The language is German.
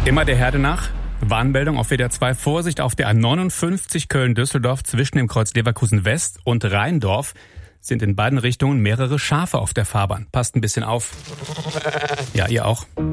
Immer der Herde nach. Warnmeldung auf WDR 2. Vorsicht auf der A59 Köln-Düsseldorf zwischen dem Kreuz Leverkusen West und Rheindorf sind in beiden Richtungen mehrere Schafe auf der Fahrbahn. Passt ein bisschen auf. Ja, ihr auch.